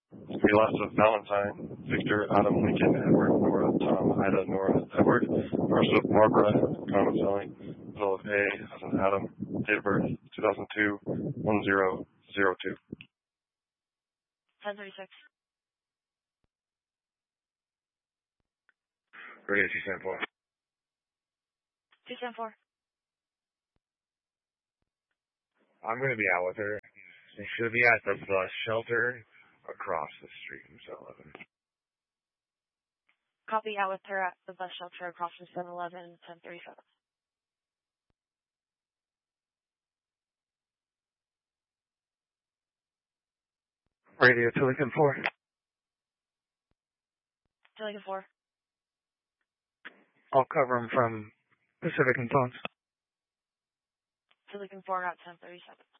We lost a Valentine, Victor, Adam, Lincoln, Edward, Nora, Tom, Ida, Nora, Edward, Marshall, Barbara, common spelling, middle of A, as in Adam, date of birth, 2002, 1002. 1036. Radio 274. 274. I'm going to be out with her. She should be at the bus shelter across the street from 7-Eleven. Copy, out with her at the bus shelter across from 7-Eleven, 1037. Radio Tillicum 4. Tillicum 4. I'll cover him from Pacific and Phones. Tillicum 4 at 1037.